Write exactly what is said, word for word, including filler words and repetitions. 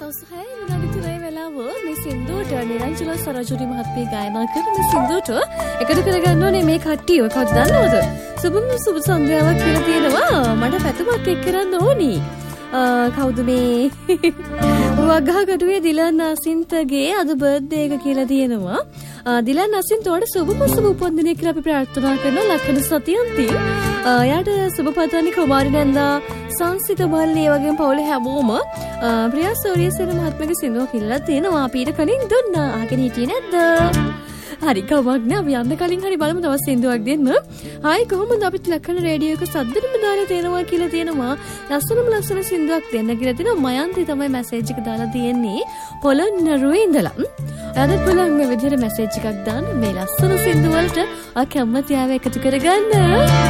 සහය විනාඩි තුනයි වෙලාව මේ සින්දුවට නිරංජන සරජුරි මහත්මිය ගායනා කරන මේ සින්දුවට එකතු කරගන්න ඕනේ මේ කට්ටිය. ඔය කවුද දන්නවද? සුබම සුබ සන්ධ්‍යාවක් කියලා තියෙනවා. මට පැතුමක් එක් කරන්න ඕනි. කවුද මේ? වගහකටුවේ දිලන් අසින්තගේ අද බර්ත්ඩේ එක කියලා තියෙනවා. දිලන් අසින්තෝට සුබම සුබ උපන්දිනය කියලා අපි ප්‍රාර්ථනා කරනවා. ලක්ෂණ සතියන්ති. එයාට සුබ පතන්නේ කුමාරි නන්දා සංසිත මල්ලි වගේම පවුලේ හැමෝම ප්‍රියා සෝරියසේන මහත්මයාගේ සින්දුවක් ඉල්ලලා තියෙනවා. අපි ඊට කලින් දුන්නා. අහගෙන හිටියේ නැද්ද? හරි කමක් නෑ. අපි යන්න කලින් හරි බලමු තවත් සින්දුවක් දෙන්න. හායි කොහොමද අපිට ලක්ෂණ රේඩියෝ එක සද්දෙම දාලා තියෙනවා කියලා තියෙනවා. ලස්සනම ලස්සන සින්දුවක් දෙන්න කියලා තියෙනවා. මයන්ති තමයි මැසේජ් එක දාලා තියෙන්නේ. පොළොන්නරුවේ ඉඳලා. අදත් බලන්න මේ විදිහට මැසේජ් එකක් දාන්න මේ ලස්සන සින්දු වලට ආ කැමති ආව එකතු කරගන්න.